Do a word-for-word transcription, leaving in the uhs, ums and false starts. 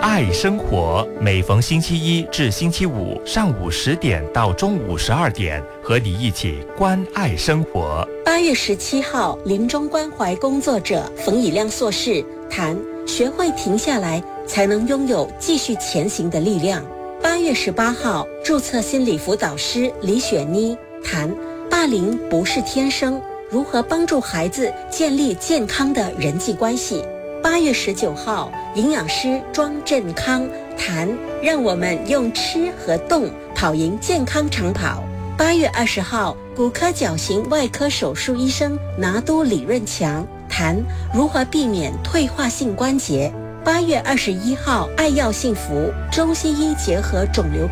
爱生活，每逢星期一至星期五上午十点到中午十二点，和你一起关爱生活。 八月十七号，临终关怀工作者冯以亮硕士谈学会停下来，才能拥有继续前行的力量。八月十八号，注册心理辅导师李雪妮谈霸凌不是天生，如何帮助孩子建立健康的人际关系。八月十九号，营养师庄振康谈让我们用吃和动跑赢健康长跑。八月二十号，骨科矫形外科手术医生拿督李润强谈如何避免退化性关节。八月二十一号，爱药幸福中西医结合肿瘤